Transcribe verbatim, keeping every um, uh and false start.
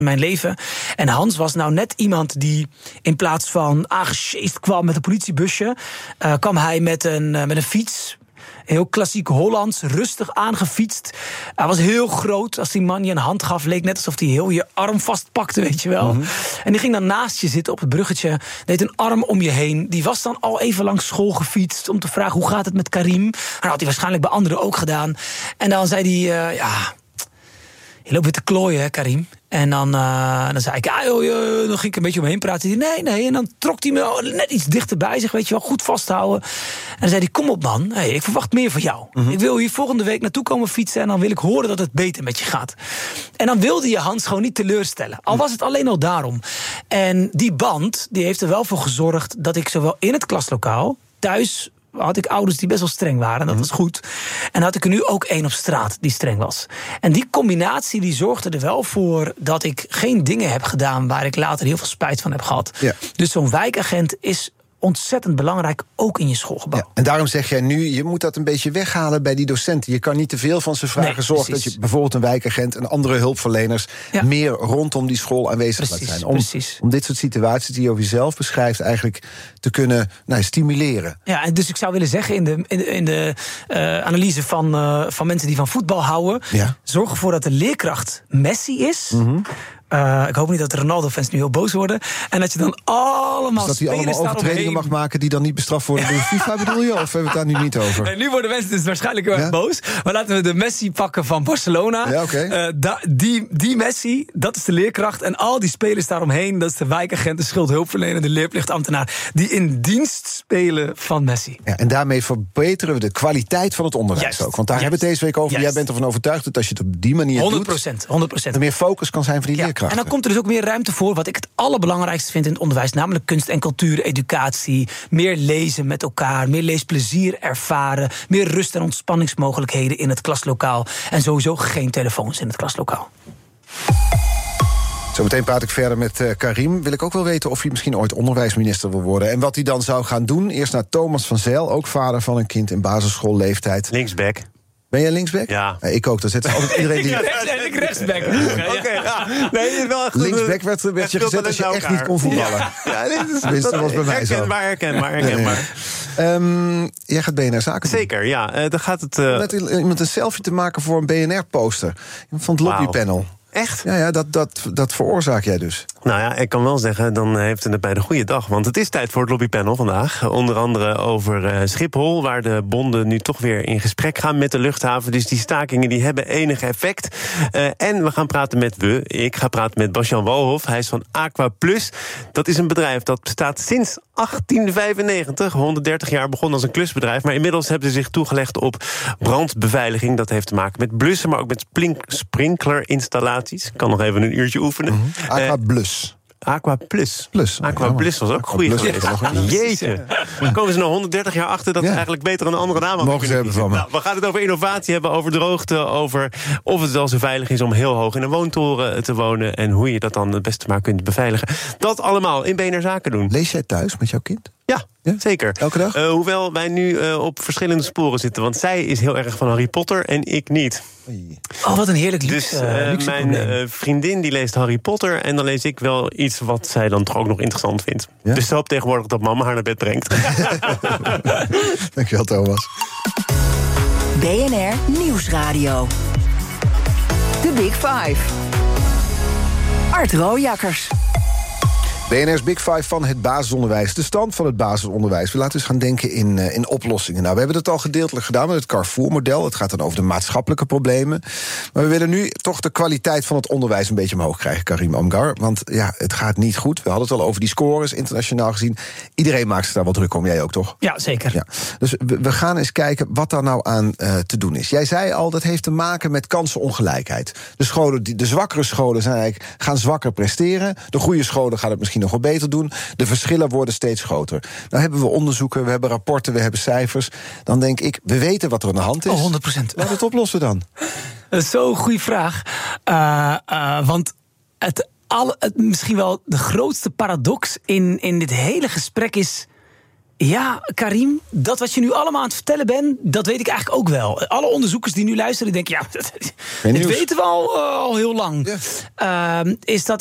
mijn leven. En Hans was nou net iemand die in plaats van aangesjeest kwam met een politiebusje, uh, kwam hij met een, uh, met een fiets. Heel klassiek Hollands, rustig aangefietst. Hij was heel groot. Als die man je een hand gaf, leek net alsof hij heel je arm vastpakte, weet je wel. Mm-hmm. En die ging dan naast je zitten op het bruggetje, deed een arm om je heen. Die was dan al even langs school gefietst om te vragen hoe gaat het met Karim. Dat had hij waarschijnlijk bij anderen ook gedaan. En dan zei hij, uh, ja, je loopt weer te klooien, hè, Karim. En dan, uh, dan zei ik, ja, joh, joh, dan ging ik een beetje omheen praten. Hij zei, nee, nee. En dan trok hij me net iets dichter bij zich, weet je wel, goed vasthouden. En dan zei hij, kom op man, hey, ik verwacht meer van jou. Mm-hmm. Ik wil hier volgende week naartoe komen fietsen en dan wil ik horen dat het beter met je gaat. En dan wilde je Hans gewoon niet teleurstellen. Al was het alleen al daarom. En die band, die heeft er wel voor gezorgd dat ik zowel in het klaslokaal, thuis had ik ouders die best wel streng waren, dat was goed. En had ik er nu ook één op straat die streng was. En die combinatie die zorgde er wel voor dat ik geen dingen heb gedaan waar ik later heel veel spijt van heb gehad. Ja. Dus zo'n wijkagent is ontzettend belangrijk, ook in je schoolgebouw. Ja, en daarom zeg jij nu, je moet dat een beetje weghalen bij die docenten. Je kan niet te veel van ze vragen. Nee, Zorg dat je bijvoorbeeld een wijkagent en andere hulpverleners ja. meer rondom die school aanwezig precies, laat zijn. Om, precies. om dit soort situaties die je over jezelf beschrijft eigenlijk te kunnen nou, stimuleren. Ja, en dus ik zou willen zeggen in de, in de, in de uh, analyse van, uh, van mensen die van voetbal houden, ja. zorg ervoor dat de leerkracht Messi is. Mm-hmm. Uh, ik hoop niet dat de Ronaldo-fans nu heel boos worden. En dat je dan allemaal dus dat hij allemaal overtredingen mag maken die dan niet bestraft worden door de FIFA, bedoel je? Of hebben we het daar nu niet over? En nu worden mensen dus waarschijnlijk heel erg ja? boos. Maar laten we de Messi pakken van Barcelona. Ja, okay. uh, da, die, die Messi, dat is de leerkracht. En al die spelers daaromheen, dat is de wijkagent, de schuldhulpverlener, de leerplichtambtenaar, die in dienst spelen van Messi. Ja, en daarmee verbeteren we de kwaliteit van het onderwijs Juist. ook. Want daar Juist. hebben we het deze week over. Juist. Jij bent ervan overtuigd dat als je het op die manier honderd procent, doet, honderd procent. er meer focus kan zijn voor die ja. leerkrachten. En dan komt er dus ook meer ruimte voor wat ik het allerbelangrijkste vind in het onderwijs, namelijk kunst en cultuur, educatie, meer lezen met elkaar, meer leesplezier ervaren, meer rust en ontspanningsmogelijkheden in het klaslokaal en sowieso geen telefoons in het klaslokaal. Zometeen praat ik verder met uh, Karim. Wil ik ook wel weten of hij misschien ooit onderwijsminister wil worden en wat hij dan zou gaan doen. Eerst naar Thomas van Zijl, ook vader van een kind in basisschoolleeftijd. Linksback. Ben jij linksback? Ja. ja ik ook. Dat zit altijd iedereen die. En ik rechtsback. Oké, okay, ja. Nee, wel echt linksback werd, werd je gezet als je echt niet kon voetballen. Ja, ja dit is, dat, dat was bij mij zo. Herkenbaar, herkenbaar, herkenbaar. Ja, ja. Um, jij gaat B N R Zaken doen. Zeker, ja. Uh, dan gaat het. Uh... Met iemand een selfie te maken voor een B N R-poster van het lobbypanel. Wow. Echt? Ja, ja dat, dat, dat veroorzaak jij dus. Nou ja, ik kan wel zeggen, dan heeft het bij de goede dag. Want het is tijd voor het lobbypanel vandaag. Onder andere over uh, Schiphol, waar de bonden nu toch weer in gesprek gaan met de luchthaven. Dus die stakingen die hebben enig effect. Uh, en we gaan praten met we. Ik ga praten met Bas-Jan Walhof. Hij is van Aqua Plus. Dat is een bedrijf dat bestaat sinds achttien vijfennegentig. honderddertig jaar begonnen als een klusbedrijf. Maar inmiddels hebben ze zich toegelegd op brandbeveiliging. Dat heeft te maken met blussen, maar ook met sprinklerinstallaties. Ik kan nog even een uurtje oefenen. Mm-hmm. Aqua Plus. Aqua Plus. Plus. Aqua ja, Plus was ook goed geweest. Ja. Jeetje. Dan komen ze nou honderddertig jaar achter dat ja. ze eigenlijk beter een andere naam hadden. Mogen ze hebben van me. Nou, we gaan het over innovatie hebben, over droogte, over of het wel zo veilig is om heel hoog in een woontoren te wonen en hoe je dat dan het beste maar kunt beveiligen. Dat allemaal in B N R Zaken doen. Lees jij thuis met jouw kind? Ja, ja, zeker. Elke dag? Uh, hoewel wij nu uh, op verschillende sporen zitten. Want zij is heel erg van Harry Potter en ik niet. Oh, wat een heerlijk luxe. Dus uh, luxe mijn uh, vriendin die leest Harry Potter en dan lees ik wel iets wat zij dan toch ook nog interessant vindt. Ja? Dus ze hoopt tegenwoordig dat mama haar naar bed brengt. Dankjewel, Thomas. B N R Nieuwsradio. The Big Five. Art Rooijakkers. B N R's Big Five van het basisonderwijs. De stand van het basisonderwijs. We laten eens gaan denken in, uh, in oplossingen. Nou, we hebben het al gedeeltelijk gedaan met het Carrefour-model. Het gaat dan over de maatschappelijke problemen. Maar we willen nu toch de kwaliteit van het onderwijs een beetje omhoog krijgen, Karim Amgar. Want ja, het gaat niet goed. We hadden het al over die scores, internationaal gezien. Iedereen maakt zich daar wel druk om. Jij ook, toch? Ja, zeker. Ja. Dus we, we gaan eens kijken wat daar nou aan uh, te doen is. Jij zei al, dat heeft te maken met kansenongelijkheid. De, scholen, die, de zwakkere scholen zijn eigenlijk, gaan zwakker presteren. De goede scholen gaan het misschien nog wel beter doen. De verschillen worden steeds groter. Nou hebben we onderzoeken, we hebben rapporten, we hebben cijfers. Dan denk ik, we weten wat er aan de hand is. Oh, honderd procent. Laten we het oplossen dan. Dat is zo'n goede vraag. Uh, uh, want het, alle, het misschien wel de grootste paradox in, in dit hele gesprek is, Ja, Karim, dat wat je nu allemaal aan het vertellen bent, dat weet ik eigenlijk ook wel. Alle onderzoekers die nu luisteren, denken, ja, dit weten we al, uh, al heel lang. Ja. Uh, is dat